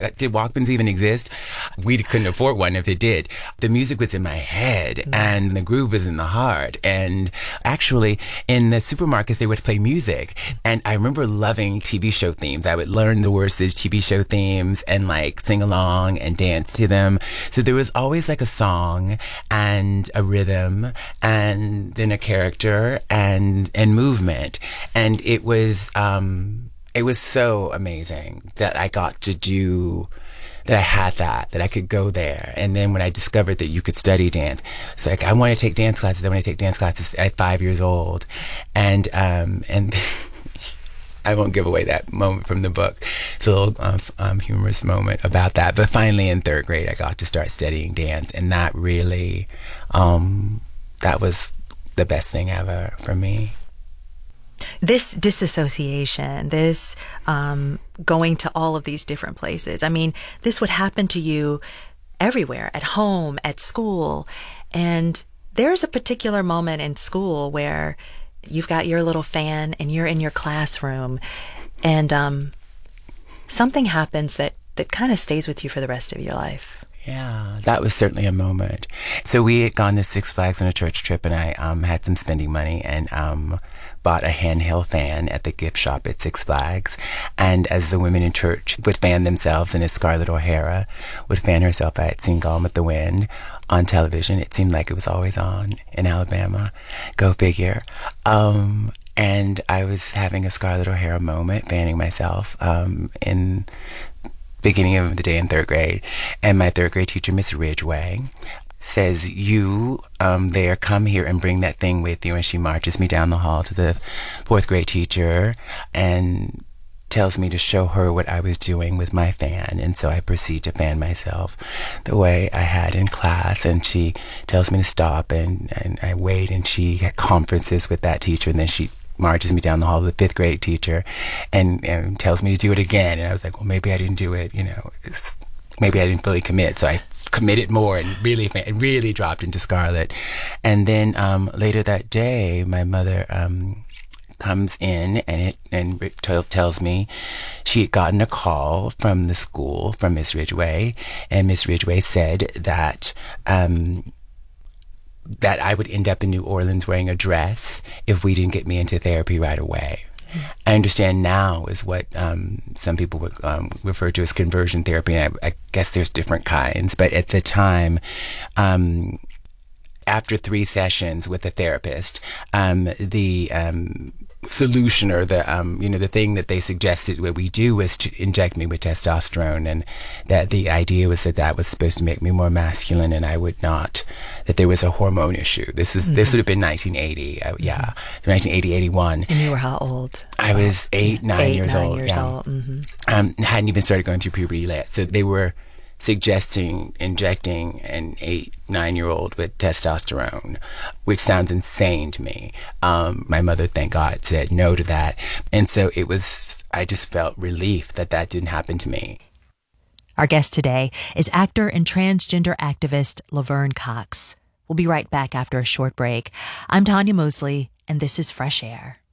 did Walkmans even exist? We couldn't afford one if it did. The music was in my head and the groove was in the heart. And actually, in the supermarkets, they would play music. And I remember loving TV show themes. I would learn the words to TV show themes and like sing along and dance to them. So there was always like a song and a rhythm and then a character and movement. And it was so amazing that I got to do, that I had that I could go there. And then when I discovered that you could study dance, it's like, I want to take dance classes. I want to take dance classes at 5 years old. And I won't give away that moment from the book. It's a little humorous moment about that. But finally in 3rd grade, I got to start studying dance. And that really, that was the best thing ever for me. This disassociation, this going to all of these different places, I mean, this would happen to you everywhere, at home, at school. And there's a particular moment in school where you've got your little fan and you're in your classroom and something happens that kind of stays with you for the rest of your life. Yeah, that was certainly a moment. So we had gone to Six Flags on a church trip, and I had some spending money and bought a handheld fan at the gift shop at Six Flags. And as the women in church would fan themselves, and as Scarlett O'Hara would fan herself, I had seen Gone with the Wind on television. It seemed like it was always on in Alabama. Go figure. And I was having a Scarlett O'Hara moment, fanning myself in beginning of the day in 3rd grade, and my 3rd grade teacher, Miss Ridgway, says, you there, come here and bring that thing with you. And she marches me down the hall to the 4th grade teacher and tells me to show her what I was doing with my fan. And so I proceed to fan myself the way I had in class, and she tells me to stop, and I wait, and she had conferences with that teacher, and then she marches me down the hall to the 5th grade teacher and tells me to do it again. And I was like, well, maybe I didn't do it, maybe I didn't fully commit. So I committed more and really dropped into Scarlett. And then later that day, my mother comes in and tells me she had gotten a call from the school from Miss Ridgway, and Miss Ridgway said that that I would end up in New Orleans wearing a dress if we didn't get me into therapy right away. I understand now is what some people would refer to as conversion therapy, and I guess there's different kinds. But at the time, after 3 sessions with a therapist, the solution, or the thing that they suggested what we do was to inject me with testosterone, and that the idea was that was supposed to make me more masculine, and I would not, that there was a hormone issue. This would have been 1980, 1980, 81. And you were how old? I was 9 years old. Mm-hmm. Hadn't even started going through puberty yet. So they were suggesting injecting an 8-9-year-old with testosterone, which sounds insane to me. My mother, thank God, said no to that. And so I just felt relief that didn't happen to me. Our guest today is actor and transgender activist Laverne Cox. We'll be right back after a short break. I'm Tanya Mosley, and this is Fresh Air.